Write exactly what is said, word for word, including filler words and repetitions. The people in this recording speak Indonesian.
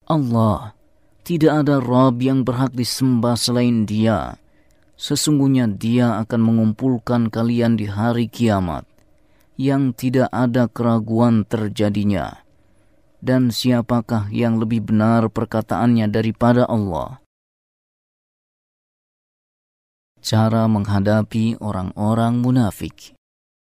Allah, tidak ada Rabb yang berhak disembah selain Dia. Sesungguhnya Dia akan mengumpulkan kalian di hari kiamat, yang tidak ada keraguan terjadinya. Dan siapakah yang lebih benar perkataannya daripada Allah? Cara menghadapi orang-orang munafik.